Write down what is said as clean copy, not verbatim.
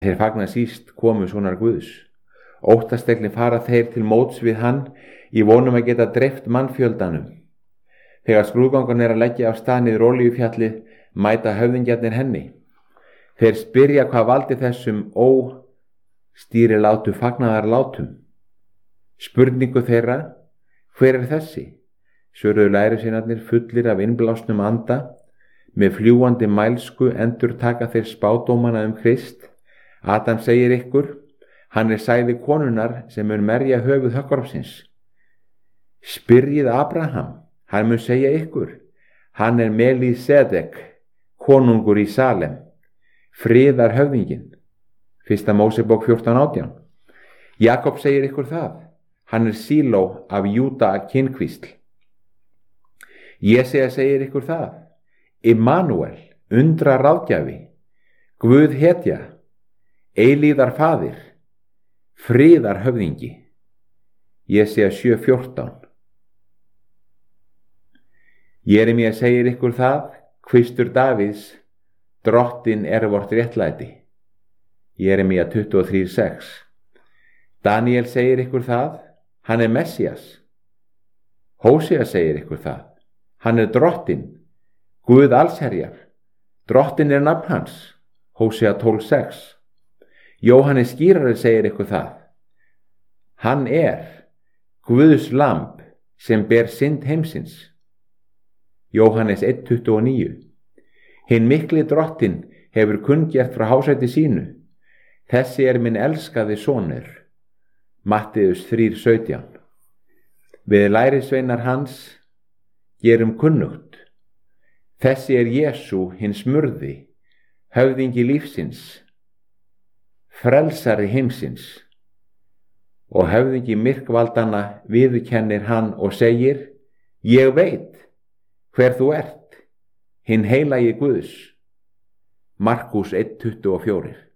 Þeir fagna síst komu sonar Guðs. Óttaslegni fara þeir til móts við hann í vonum að geta dreift mannfjöldanum. Þegar skrúðgangan að leggja af stað niður Olíufjallið, mæta höfðingjarnir henni. Þeir spyrja hvað valdi þessum óstýrilátu fagnaðarlátum. Spurningu þeirra, hver er þessi? Svöruðu lærisveinarnir fullir af innblásnum anda, með fljúandi mælsku endurtaka þeir spádómana Krist. Adam segir ykkur, hann er sæði konunnar sem mun merja höfuð höggormsins. Spyrjið Abraham, hann mun segja ykkur, hann er Melísedek, konungur í Salem, friðar höfðinginn. 1. Mósebók 14:18. Jakob segir ykkur það, hann er Síló af Júda kynkvísl. Jesæja segir ykkur það, Immanuel, undra ráðgjafi, Guð hetja, eilíðar faðir, friðar höfðingi. Jesæja 7:14. Jeremía segir ykkur það, kvistur Davíðs, drottin er vort réttlæti. Jeremía 23:6. Daniel segir ykkur það, hann er Messías. Hósea segir ykkur það, hann er drottin, Guð allsherjar, drottin er nafn hans. Hósea 12:6. Jóhannes skírari segir ykkur það, hann er Guðs lamb sem ber synd heimsins. Jóhannes 1:29. Hinn mikli drottin hefur kunngert frá hásæti sínu, þessi er minn elskaði sonur. Matteus 3:17. Við lærisveinar hans gerum kunnugt, þessi er Jesú hinn smurði, höfðingi lífsins, frelsari heimsins. Og höfðingi myrkvaldanna viðurkennir hann og segir, ég veit hver þú ert, hinn heilagi Guðs. Markús 1:24.